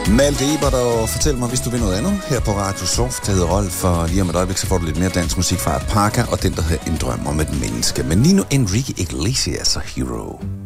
Malte Ebert, og fortæl mig, hvis du vil noget andet her på Radio Soft. Jeg hedder Rolf, og lige om et øjeblik, så får du lidt mere dansk musik fra Parker, og den, der hedder En drøm om et menneske. Men lige nu Enrique Iglesias og Hero.